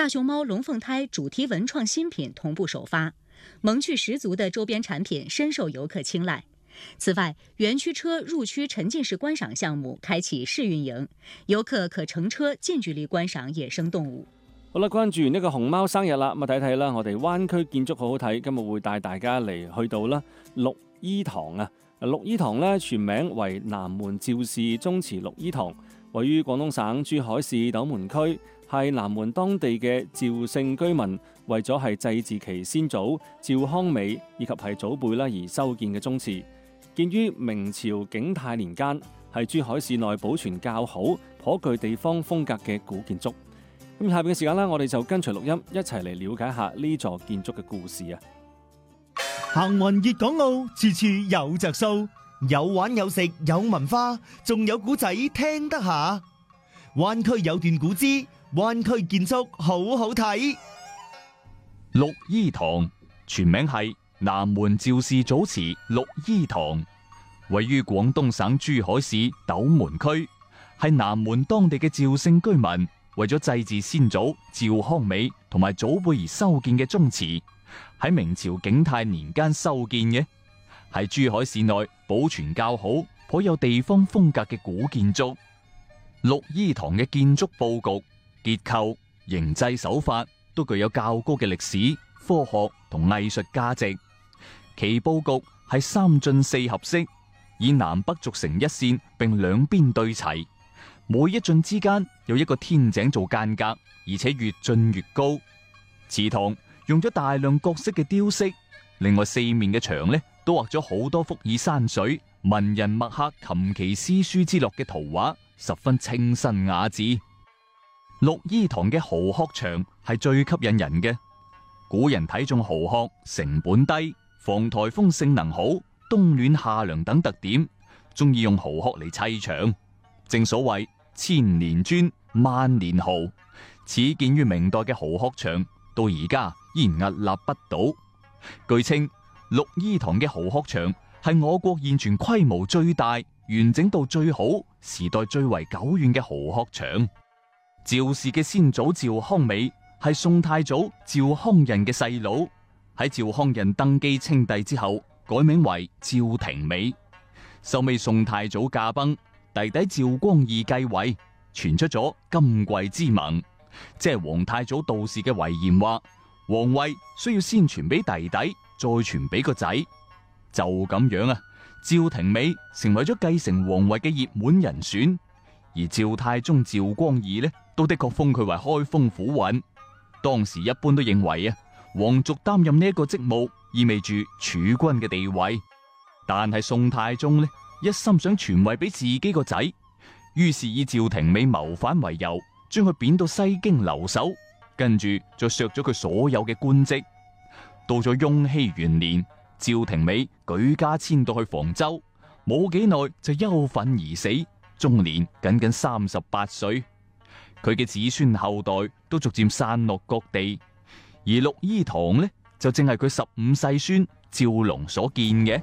大熊猫龙凤胎主题文创新品同步首发，萌趣十足的周边产品深受游客青睐。此外，园区车入区沉浸式观赏项目开启试运营，游客可乘車近距離觀賞野生動物。 好啦，關注完呢個熊貓生日啦，咁睇睇啦，我哋灣區建築好好睇，今日會帶大家嚟去到啦綠衣堂啊。綠衣堂咧全名為南門趙氏宗祠綠衣堂，位於廣東省珠海市斗門區，係南門當地嘅趙姓居民為咗係祭祀其先祖趙康美以及係祖輩啦而修建嘅宗祠。建於明朝景泰年間，係珠海市內保存較好、頗具地方風格嘅古建築。咁下邊嘅時間啦，我哋就跟隨錄音一齊嚟了解下呢座建築嘅故事啊！ 行運粵港澳，處處有着數，有玩有食有文化，仲有古仔聽得下。灣區有段古之灣區建築好好睇。 綠衣堂全名係南門趙氏祖祠綠衣堂，位於廣東省珠海市斗門區，係南門當地嘅趙姓居民為咗祭祀先祖趙康美同埋祖輩而修建嘅宗祠，喺明朝景泰年間修建嘅，係珠海市內保存較好、頗有地方風格嘅古建築。綠衣堂嘅建築佈局、結構、形制手法都具有較高嘅歷史、科學同藝術價值。其佈局係三進四合式，以南北軸成一線，並兩邊對齊。每一進之間有一個天井做間隔，而且越進越高。祠堂用咗大量各式嘅雕飾，另外四面嘅牆呢都畫咗好多幅以山水、文人墨客琴棋詩書之樂嘅圖畫，十分清新雅致。綠衣堂嘅蠔殼牆係最吸引人嘅。古人睇中蠔殼成本低、防颱風性能好、冬暖夏涼等特點，中意用蠔殼嚟砌牆。正所謂千年磚，萬年蠔，始建於明代嘅蠔殼牆，到而家依然屹立不倒。據稱，綠衣堂嘅蠔殼牆係我國現存規模最大、完整度最好、時代最為久遠嘅蠔殼牆。趙氏嘅先祖趙康美係宋太祖趙匡胤嘅細佬，喺趙匡胤登基稱帝之後，改名為趙廷美。收尾宋太祖駕崩，弟弟趙光義繼位，傳出咗金貴之盟，即係皇太祖道士嘅遺言話，皇位需要先傳俾弟弟，再傳俾個仔。就咁樣啊，趙廷美成為咗繼承皇位嘅熱門人選，而趙太宗趙光義呢，都的確封佢為開封府尹。當時一般都認為啊，皇族擔任呢一個職務意味住儲君嘅地位，但係宋太宗呢，一心想傳位俾自己個仔，於是以趙廷美謀反為由，將佢貶到西京留守，跟住就削咗佢所有嘅官職。到咗雍熙元年，趙廷美舉家遷到去房州，冇幾耐就憂憤而死，終年僅僅38歲。佢嘅子孫後代都逐漸散落各地，而綠衣堂呢，就正係佢15世孫趙龍所建嘅。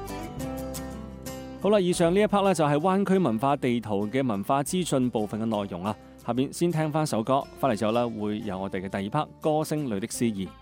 好啦，以上呢一 part 呢，就係灣區文化地圖嘅文化資訊部分嘅內容啊。下邊先聽翻首歌，翻嚟之後呢，會有我哋嘅第二 part 歌聲裏的詩意。